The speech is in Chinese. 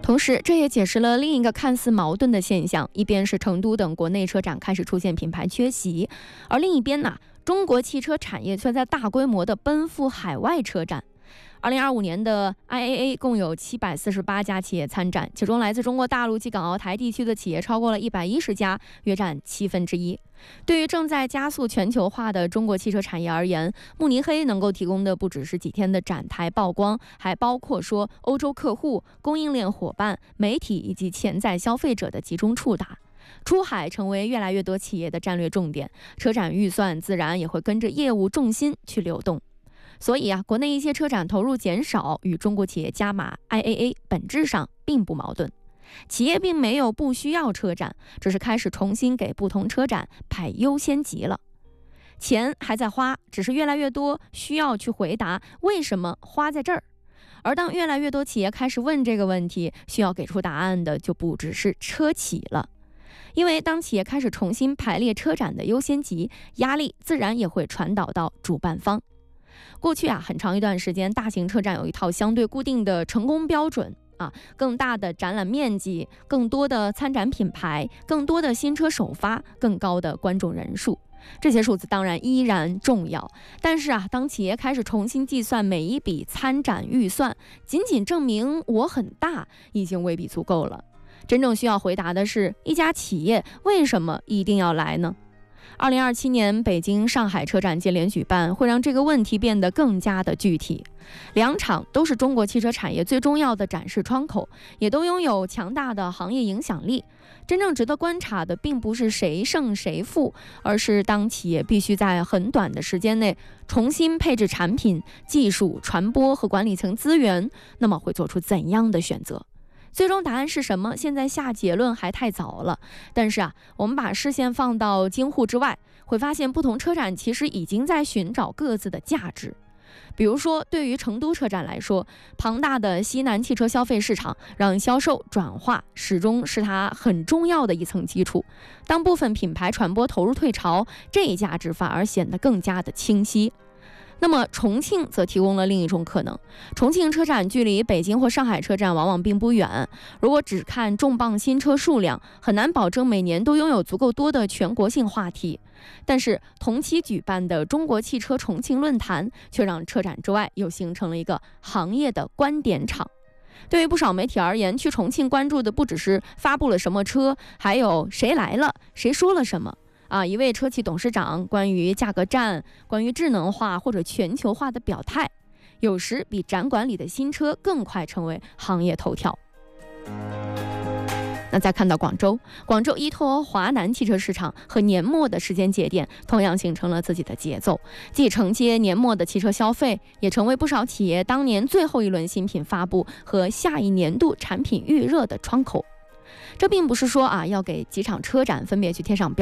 同时，这也解释了另一个看似矛盾的现象：一边是成都等国内车展开始出现品牌缺席，而另一边呢，中国汽车产业却在大规模的奔赴海外车展。2025年的 IAA 共有748家企业参展，其中来自中国大陆及港澳台地区的企业超过了110家，约占1/7。对于正在加速全球化的中国汽车产业而言，慕尼黑能够提供的不只是几天的展台曝光，还包括说欧洲客户、供应链伙伴、媒体以及潜在消费者的集中触达。出海成为越来越多企业的战略重点，车展预算自然也会跟着业务重心去流动。所以国内一些车展投入减少与中国企业加码 IAA 本质上并不矛盾。企业并没有不需要车展，只是开始重新给不同车展排优先级了。钱还在花，只是越来越多需要去回答为什么花在这儿。而当越来越多企业开始问这个问题，需要给出答案的就不只是车企了。因为当企业开始重新排列车展的优先级，压力自然也会传导到主办方。过去很长一段时间，大型车展有一套相对固定的成功标准更大的展览面积，更多的参展品牌，更多的新车首发，更高的观众人数。这些数字当然依然重要，但是当企业开始重新计算每一笔参展预算，仅仅证明我很大已经未必足够了。真正需要回答的是，一家企业为什么一定要来呢？2027年北京、上海车展接连举办，会让这个问题变得更加的具体。两场都是中国汽车产业最重要的展示窗口，也都拥有强大的行业影响力。真正值得观察的并不是谁胜谁负，而是当企业必须在很短的时间内重新配置产品、技术、传播和管理层资源，那么会做出怎样的选择？最终答案是什么？现在下结论还太早了。但是我们把视线放到京沪之外，会发现不同车展其实已经在寻找各自的价值。比如说，对于成都车展来说，庞大的西南汽车消费市场让销售转化始终是它很重要的一层基础。当部分品牌传播投入退潮，这一价值反而显得更加的清晰。那么重庆则提供了另一种可能。重庆车展距离北京或上海车展往往并不远，如果只看重磅新车数量，很难保证每年都拥有足够多的全国性话题。但是同期举办的中国汽车重庆论坛却让车展之外又形成了一个行业的观点场。对于不少媒体而言，去重庆关注的不只是发布了什么车，还有谁来了，谁说了什么。一位车企董事长关于价格战、关于智能化或者全球化的表态，有时比展馆里的新车更快成为行业头条。那再看到广州依托华南汽车市场和年末的时间节点，同样形成了自己的节奏，既承接年末的汽车消费，也成为不少企业当年最后一轮新品发布和下一年度产品预热的窗口。这并不是说要给几场车展分别去贴上标